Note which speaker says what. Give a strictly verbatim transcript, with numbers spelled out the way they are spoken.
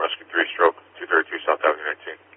Speaker 1: Rescue three, stroke, two thirty-two South Avenue nineteen.